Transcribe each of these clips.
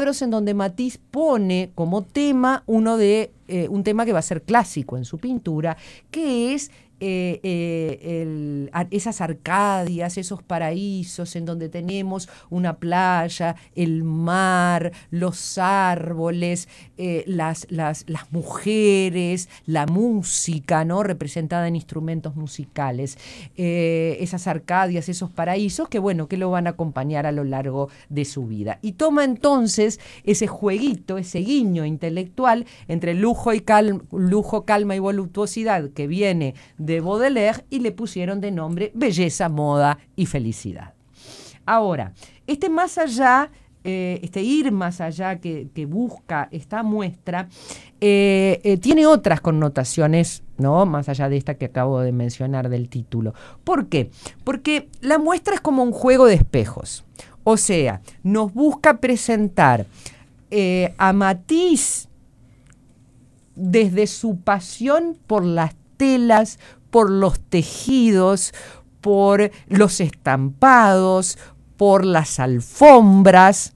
cuadros en donde Matisse pone como tema un tema que va a ser clásico en su pintura, que es esas arcadias, esos paraísos en donde tenemos una playa, el mar, los árboles, las mujeres, la música, ¿no? Representada en instrumentos musicales. Esas arcadias, esos paraísos que, bueno, que lo van a acompañar a lo largo de su vida. Y toma entonces ese jueguito, ese guiño intelectual entre lujo, calma y voluptuosidad que viene de Baudelaire y le pusieron de nombre belleza, moda y felicidad. Ahora, este ir más allá que busca esta muestra, tiene otras connotaciones, ¿no? Más allá de esta que acabo de mencionar del título. ¿Por qué? Porque la muestra es como un juego de espejos. O sea, nos busca presentar a Matisse desde su pasión por las telas, por los tejidos, por los estampados, por las alfombras.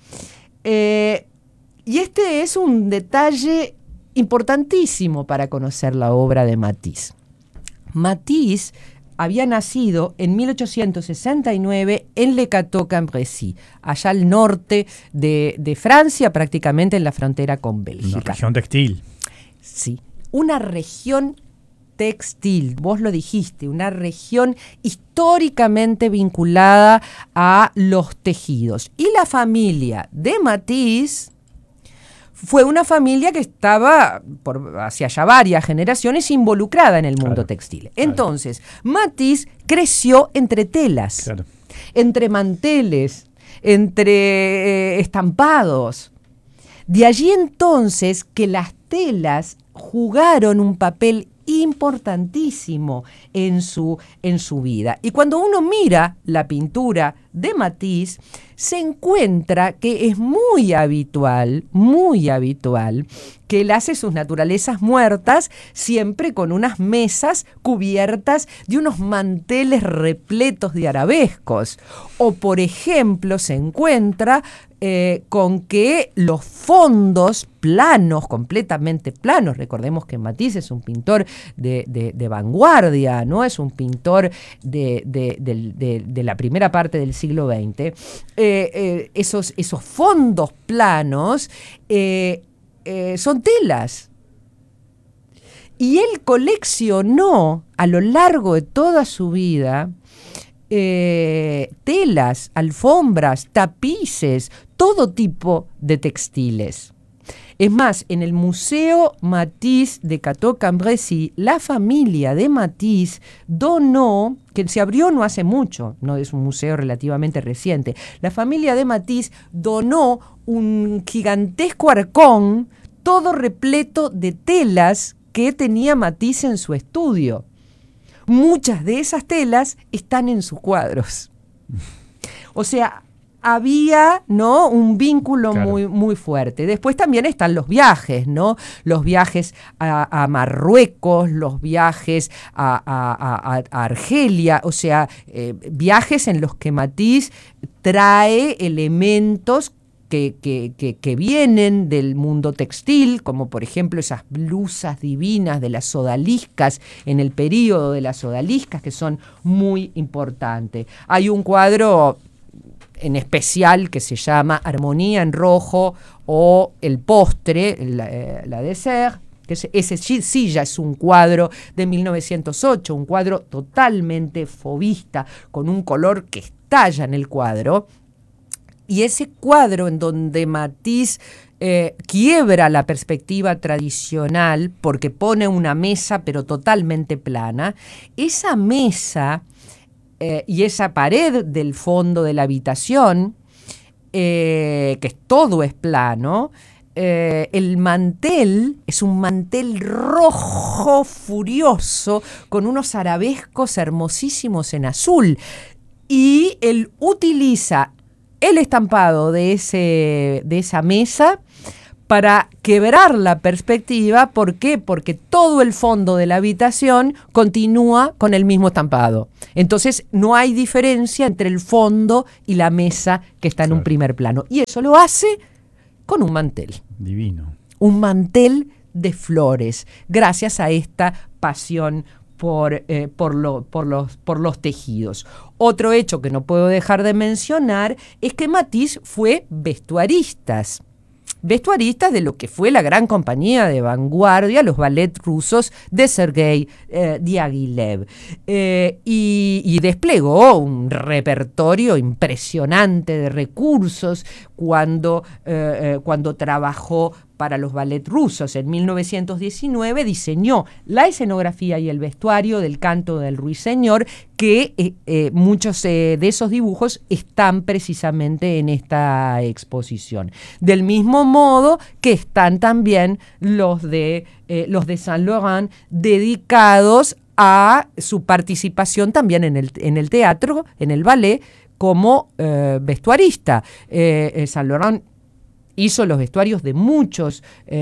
Y este es un detalle importantísimo para conocer la obra de Matisse. Matisse había nacido en 1869 en Le Cateau-Cambrésis, allá al norte de Francia, prácticamente en la frontera con Bélgica. Una región textil. Sí, una región textil, vos lo dijiste, una región históricamente vinculada a los tejidos. Y la familia de Matisse fue una familia que estaba, hacia ya varias generaciones, involucrada en el mundo textil. Entonces, Matisse creció entre telas, entre manteles, entre estampados. De allí entonces que las telas jugaron un papel importantísimo en su vida. Y cuando uno mira la pintura de Matisse, se encuentra que es muy habitual que él hace sus naturalezas muertas siempre con unas mesas cubiertas de unos manteles repletos de arabescos. O, por ejemplo, se encuentra con que los fondos planos, completamente planos, recordemos que Matisse es un pintor de vanguardia, ¿no? Es un pintor de la primera parte del siglo XX. Esos fondos planos son telas. Y él coleccionó a lo largo de toda su vida telas, alfombras, tapices, todo tipo de textiles. Es más, en el Museo Matisse de Cateau-Cambrésis, la familia de Matisse donó, que se abrió no hace mucho, no es un museo relativamente reciente, la familia de Matisse donó un gigantesco arcón, todo repleto de telas que tenía Matisse en su estudio. Muchas de esas telas están en sus cuadros. O sea, había, ¿no?, un vínculo muy, muy fuerte. Después también están los viajes, ¿no? Los viajes a Marruecos, los viajes a Argelia, o sea, viajes en los que Matisse trae elementos que vienen del mundo textil, como por ejemplo esas blusas divinas de las odaliscas, en el período de las odaliscas, que son muy importantes. Hay un cuadro en especial que se llama Armonía en rojo o El postre, la dessert, que ese sí ya es un cuadro de 1908, un cuadro totalmente fauvista, con un color que estalla en el cuadro. Y ese cuadro en donde Matisse quiebra la perspectiva tradicional porque pone una mesa pero totalmente plana, esa mesa y esa pared del fondo de la habitación, que todo es plano, el mantel es un mantel rojo furioso con unos arabescos hermosísimos en azul, y él utiliza el estampado de esa mesa para quebrar la perspectiva. ¿Por qué? Porque todo el fondo de la habitación continúa con el mismo estampado. Entonces no hay diferencia entre el fondo y la mesa que está en un primer plano. Y eso lo hace con un mantel. Divino. Un mantel de flores, gracias a esta pasión por los tejidos. Otro hecho que no puedo dejar de mencionar es que Matisse fue vestuarista de lo que fue la gran compañía de vanguardia, los ballets rusos de Sergei Diaghilev, y desplegó un repertorio impresionante de recursos cuando trabajó para los ballets rusos. En 1919 diseñó la escenografía y el vestuario del Canto del Ruiseñor, que muchos de esos dibujos están precisamente en esta exposición. Del mismo modo que están también los de Saint Laurent, dedicados a su participación también en el teatro, en el ballet, como vestuarista. Saint Laurent hizo los vestuarios de muchos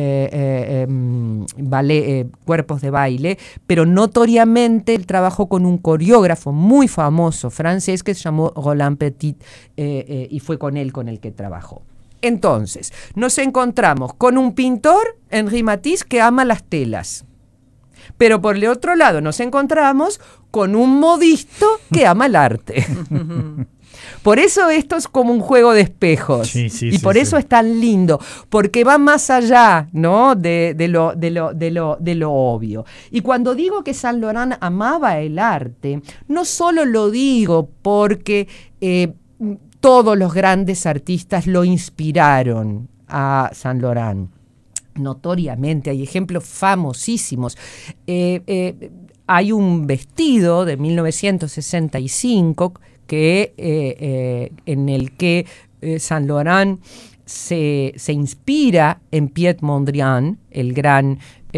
cuerpos de baile, pero notoriamente él trabajó con un coreógrafo muy famoso francés que se llamó Roland Petit, y fue con él con el que trabajó. Entonces, nos encontramos con un pintor, Henri Matisse, que ama las telas. Pero por el otro lado nos encontramos con un modisto que ama el arte. Por eso esto es como un juego de espejos. Y por eso es tan lindo, porque va más allá, ¿no?, de lo obvio. Y cuando digo que Saint Laurent amaba el arte, no solo lo digo porque todos los grandes artistas lo inspiraron a Saint Laurent. Notoriamente, hay ejemplos famosísimos. Hay un vestido de 1965 en el que Saint Laurent se inspira en Piet Mondrian, el gran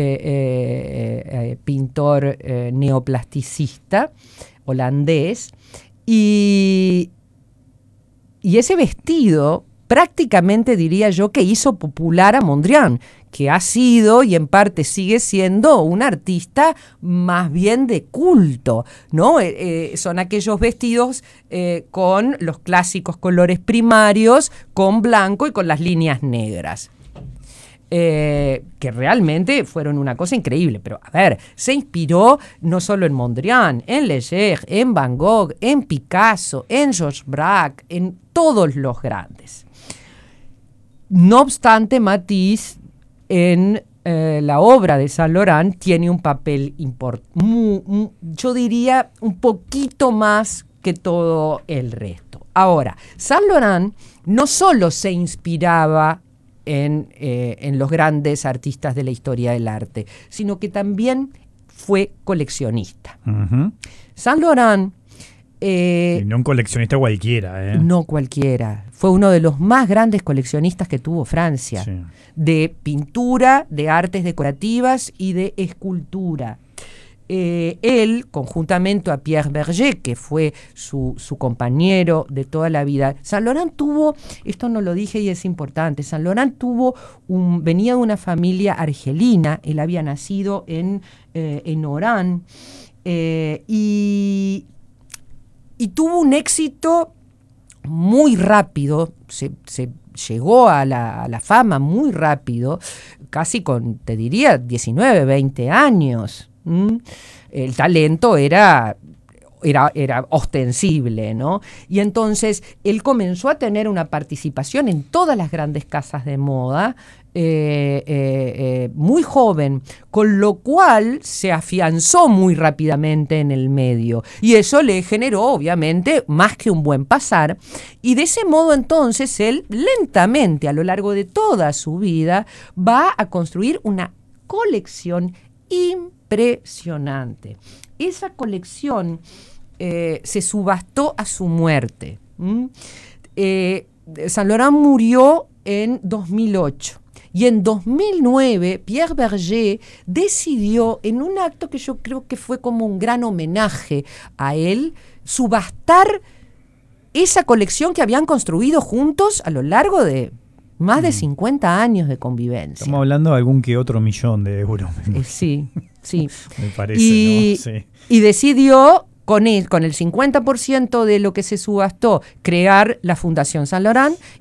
pintor neoplasticista holandés, y ese vestido prácticamente diría yo que hizo popular a Mondrian, que ha sido y en parte sigue siendo un artista más bien de culto, ¿no? Son aquellos vestidos con los clásicos colores primarios, con blanco y con las líneas negras. Que realmente fueron una cosa increíble, pero a ver, se inspiró no solo en Mondrian, en Leger, en Van Gogh, en Picasso, en Georges Braque, en todos los grandes. No obstante, Matisse en la obra de Saint Laurent tiene un papel importante, yo diría un poquito más que todo el resto. Ahora, Saint Laurent no solo se inspiraba en los grandes artistas de la historia del arte, sino que también fue coleccionista. Uh-huh. Saint Laurent y no un coleccionista cualquiera. No cualquiera. Fue uno de los más grandes coleccionistas que tuvo Francia. Sí. De pintura, de artes decorativas y de escultura. Él, conjuntamente a Pierre Berger, que fue su compañero de toda la vida. Saint Laurent tuvo, esto no lo dije y es importante, Saint Laurent venía de una familia argelina. Él había nacido en Orán, y tuvo un éxito muy rápido, se llegó a la fama muy rápido, casi con, te diría, 19, 20 años. El talento era ostensible, ¿no? Y entonces él comenzó a tener una participación en todas las grandes casas de moda, muy joven, con lo cual se afianzó muy rápidamente en el medio, y eso le generó obviamente más que un buen pasar, y de ese modo entonces él lentamente a lo largo de toda su vida va a construir una colección impresionante. Esa colección se subastó a su muerte. Saint Laurent murió en 2008. Y en 2009, Pierre Berger decidió, en un acto que yo creo que fue como un gran homenaje a él, subastar esa colección que habían construido juntos a lo largo de más de 50 años de convivencia. Estamos hablando de algún que otro millón de euros. Sí. Me parece, ¿no? Sí. Y decidió, con el 50% de lo que se subastó, crear la Fundación Saint Laurent,